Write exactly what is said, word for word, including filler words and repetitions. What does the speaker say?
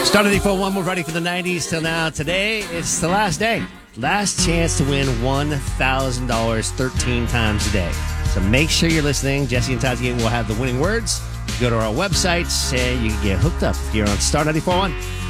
Star ninety-four one, we're ready for the nineties till now. Today, it's the last day. Last chance to win one thousand dollars thirteen times a day. So make sure you're listening. Jesse and Tati will have the winning words. Go to our website, say you can get hooked up here on Star ninety-four one.